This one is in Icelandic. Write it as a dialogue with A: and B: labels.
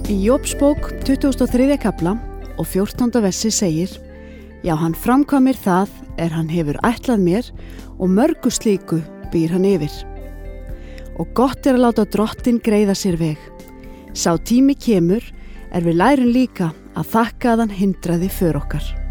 A: Í Jóbsbók 23. kafla og 14. versi segir: Já, hann framkvæmir það hann hefur ætlað mér og mörgu slíku býr hann yfir. Og gott að láta Drottinn greiða sér veg. Sá tími kemur við lærum líka að þakka að hann hindraði för okkar.